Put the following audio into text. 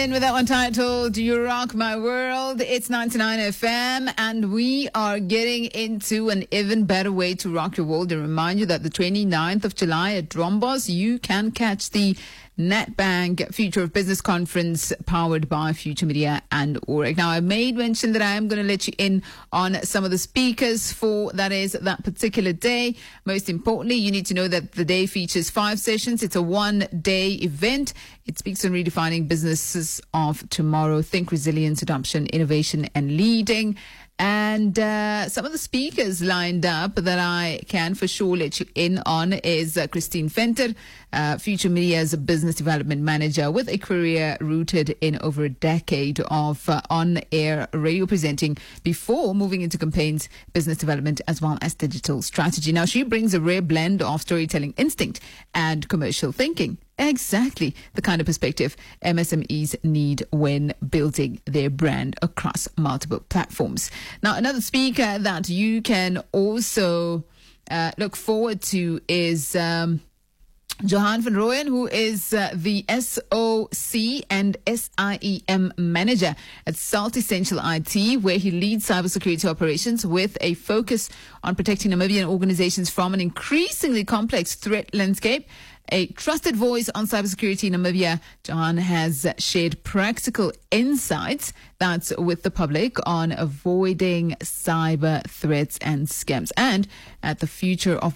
In with that one titled You Rock My World. It's 99 FM and we are getting into an even better way to rock your world. And remind you that the 29th of July at Drombos, you can catch the Nedbank Future of Business Conference powered by Future Media and Aurik. Now, I made mention that I am going to let you in on some of the speakers for that particular day. Most importantly, you need to know that the day features 5 sessions. It's a one-day event. It speaks on redefining businesses of tomorrow. Think resilience, adoption, innovation, and leading. And some of the speakers lined up that I can for sure let you in on is Christine Venter, Future Media's business development manager with a career rooted in over a decade of on-air radio presenting before moving into campaigns, business development, as well as digital strategy. Now, she brings a rare blend of storytelling instinct and commercial thinking. Exactly the kind of perspective MSMEs need when building their brand across multiple platforms. Now, another speaker that you can also look forward to is Johan van Rooyen, who is the SOC and SIEM manager at Salt Essential IT, where he leads cybersecurity operations with a focus on protecting Namibian organizations from an increasingly complex threat landscape. A trusted voice on cybersecurity in Namibia, Johan has shared practical insights that's with the public on avoiding cyber threats and scams. And at the Future of